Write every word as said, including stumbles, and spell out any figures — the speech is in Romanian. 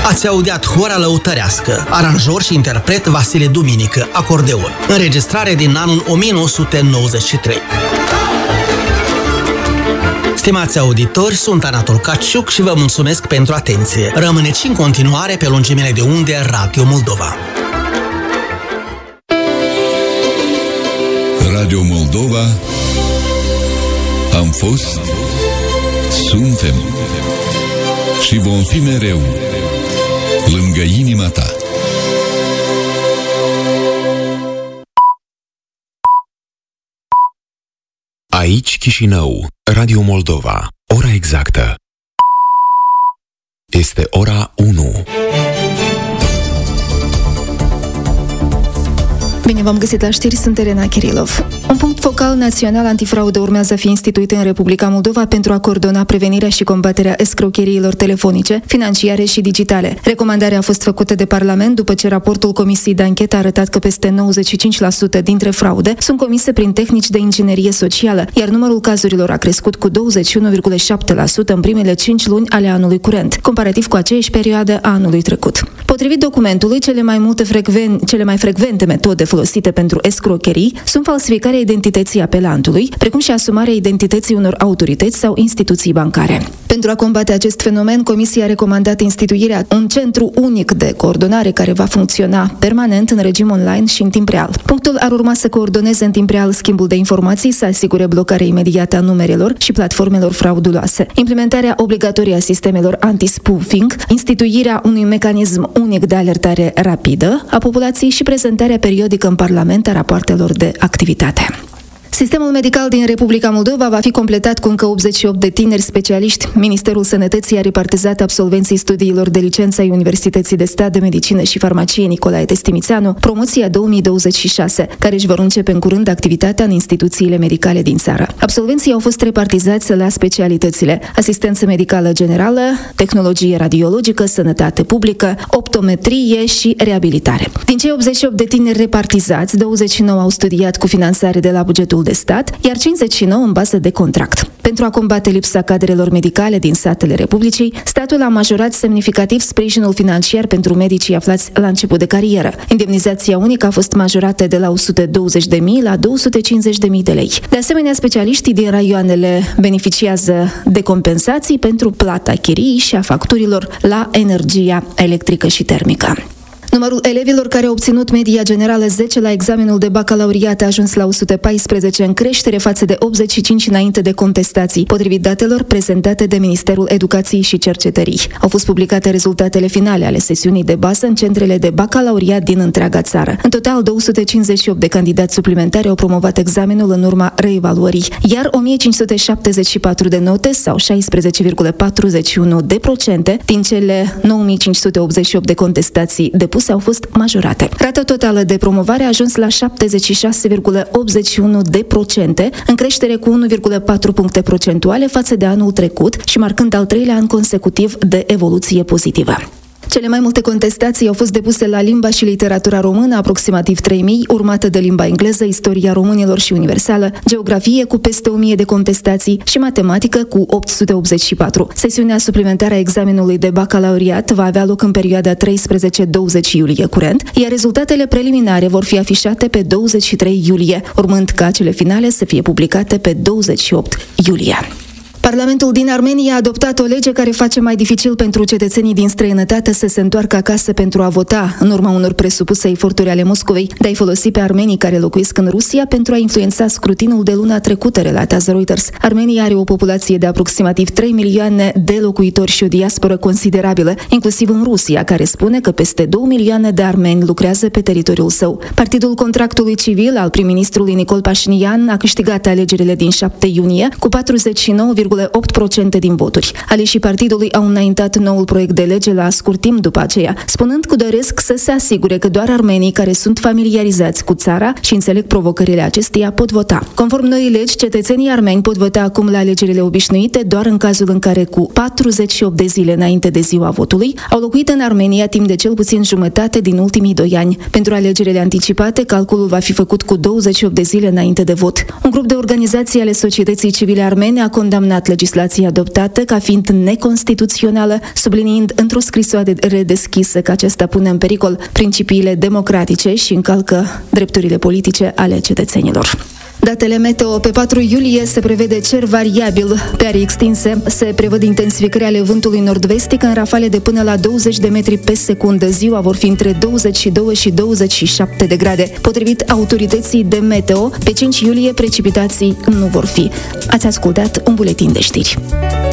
Ați audiat Hora Lăutărească, aranjor și interpret Vasile Duminică, acordeon. Înregistrare din anul o mie nouă sute nouăzeci și trei. Stimați auditori, sunt Anatol Caciuc și vă mulțumesc pentru atenție. Rămâneți în continuare pe lungimile de unde Radio Moldova. Radio Moldova. Am fost, suntem și vom fi mereu lângă inima ta. Aici Chișinău, Radio Moldova. Ora exactă este ora unu. Bine v-am găsit la știri, sunt Elena Kirilov. Un punct focal național antifraudă urmează a fi instituit în Republica Moldova pentru a coordona prevenirea și combaterea escrocheriilor telefonice, financiare și digitale. Recomandarea a fost făcută de Parlament după ce raportul Comisiei de Anchetă a arătat că peste nouăzeci și cinci la sută dintre fraude sunt comise prin tehnici de inginerie socială, iar numărul cazurilor a crescut cu douăzeci și unu virgulă șapte la sută în primele cinci luni ale anului curent, comparativ cu aceeași perioadă a anului trecut. Potrivit documentului, cele mai multe frecven- cele mai frecvente metode folosite pentru escrocherii sunt falsificarea identității apelantului, precum și asumarea identității unor autorități sau instituții bancare. Pentru a combate acest fenomen, Comisia a recomandat instituirea un centru unic de coordonare care va funcționa permanent în regim online și în timp real. Punctul ar urma să coordoneze în timp real schimbul de informații, să asigure blocarea imediată a numerelor și platformelor frauduloase, implementarea obligatorie a sistemelor anti-spoofing, instituirea unui mecanism unic de alertare rapidă a populației și prezentarea periodică în Parlament a rapoartelor de activitate. Sistemul medical din Republica Moldova va fi completat cu încă optzeci și opt de tineri specialiști. Ministerul Sănătății a repartizat absolvenții studiilor de licență ai Universității de Stat de Medicină și Farmacie Nicolae Testimițeanu, promoția două mii douăzeci și șase, care își vor începe în curând activitatea în instituțiile medicale din țară. Absolvenții au fost repartizați la specialitățile asistență medicală generală, tehnologie radiologică, sănătate publică, optometrie și reabilitare. Din cei optzeci și opt de tineri repartizați, douăzeci și nouă au studiat cu finanțare de la bugetul de stat, iar cincizeci și nouă în bază de contract. Pentru a combate lipsa cadrelor medicale din satele Republicii, statul a majorat semnificativ sprijinul financiar pentru medicii aflați la început de carieră. Indemnizația unică a fost majorată de la o sută douăzeci de mii la două sute cincizeci de mii de lei. De asemenea, specialiștii din raioanele beneficiază de compensații pentru plata chiriei și a facturilor la energia electrică și termică. Numărul elevilor care au obținut media generală zece la examenul de bacalaureat a ajuns la o sută paisprezece, în creștere față de optzeci și cinci înainte de contestații, potrivit datelor prezentate de Ministerul Educației și Cercetării. Au fost publicate rezultatele finale ale sesiunii de bază în centrele de bacalaureat din întreaga țară. În total, două sute cincizeci și opt de candidați suplimentari au promovat examenul în urma reevaluării, iar o mie cinci sute șaptezeci și patru de note sau șaisprezece virgulă patruzeci și unu de procente din cele nouă mii cinci sute optzeci și opt de contestații depuse au fost majorate. Rata totală de promovare a ajuns la șaptezeci și șase virgulă optzeci și unu de procente, în creștere cu unu virgulă patru puncte procentuale față de anul trecut și marcând al treilea an consecutiv de evoluție pozitivă. Cele mai multe contestații au fost depuse la limba și literatura română, aproximativ trei mii, urmată de limba engleză, istoria românilor și universală, geografie cu peste o mie de contestații și matematică cu opt sute optzeci și patru. Sesiunea suplimentară a examenului de bacalaureat va avea loc în perioada treisprezece douăzeci iulie curent, iar rezultatele preliminare vor fi afișate pe douăzeci și trei iulie, urmând ca cele finale să fie publicate pe douăzeci și opt iulie. Parlamentul din Armenia a adoptat o lege care face mai dificil pentru cetățenii din străinătate să se întoarcă acasă pentru a vota, în urma unor presupuse eforturi ale Moscovei de a-i folosi pe armenii care locuiesc în Rusia pentru a influența scrutinul de luna trecută, relatează Reuters. Armenia are o populație de aproximativ trei milioane de locuitori și o diasporă considerabilă, inclusiv în Rusia, care spune că peste două milioane de armeni lucrează pe teritoriul său. Partidul Contractului Civil al prim-ministrului Nicol Pașinian a câștigat alegerile din șapte iunie cu patruzeci și nouă virgulă opt la sută din voturi. Aleșii partidului au înaintat noul proiect de lege la scurt timp după aceea, spunând că doresc să se asigure că doar armenii care sunt familiarizați cu țara și înțeleg provocările acesteia pot vota. Conform noii legi, cetățenii armeni pot vota acum la alegerile obișnuite doar în cazul în care cu patruzeci și opt de zile înainte de ziua votului au locuit în Armenia timp de cel puțin jumătate din ultimii doi ani. Pentru alegerile anticipate, calculul va fi făcut cu douăzeci și opt de zile înainte de vot. Un grup de organizații ale societății civile armene a condamnat condamnat legislația adoptată ca fiind neconstituțională, subliniind într-o scrisoare redeschisă că acesta pune în pericol principiile democratice și încalcă drepturile politice ale cetățenilor. Datele meteo: pe patru iulie se prevede cer variabil, pe arii extinse, se prevăd intensificări ale vântului nord-vestic în rafale de până la douăzeci de metri pe secundă. Ziua vor fi între douăzeci și doi și douăzeci și șapte de grade. Potrivit autorității de meteo, pe cinci iulie precipitații nu vor fi. Ați ascultat un buletin de știri.